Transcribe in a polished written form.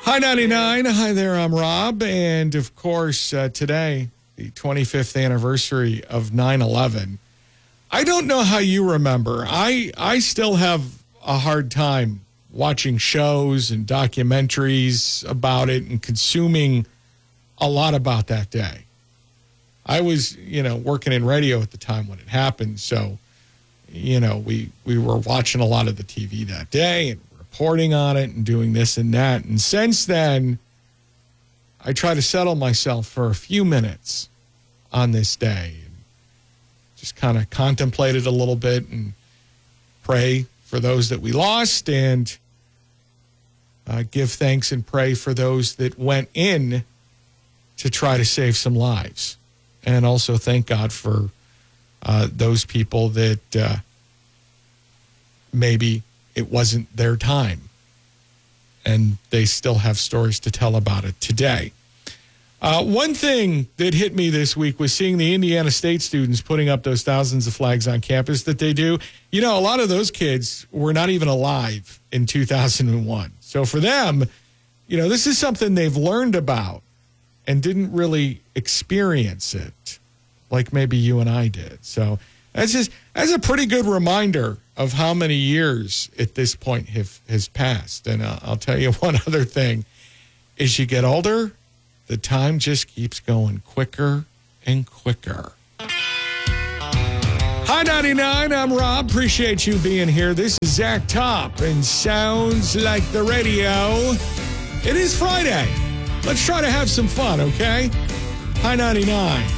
Hi, 99. Hi there, I'm Rob. And of course, today, the 25th anniversary of 9/11. I don't know how you remember. I still have a hard time watching shows and documentaries about it and consuming a lot about that day. I was, working in radio at the time when it happened. So, we were watching a lot of the TV that day and reporting on it and doing this and that. And since then, I try to settle myself for a few minutes on this day and just kind of contemplate it a little bit and pray for those that we lost and give thanks and pray for those that went in to try to save some lives. And also thank God for those people that maybe it wasn't their time and they still have stories to tell about it today. One thing that hit me this week was seeing the Indiana State students putting up those thousands of flags on campus that they do. A lot of those kids were not even alive in 2001. So for them, this is something they've learned about and didn't really experience it like maybe you and I did. So that's a pretty good reminder of how many years at this point has passed. And I'll tell you one other thing. As you get older, the time just keeps going quicker and quicker. Hi, 99. I'm Rob. Appreciate you being here. This is Zach Top and Sounds Like the Radio. It is Friday. Let's try to have some fun, okay? Hi, 99.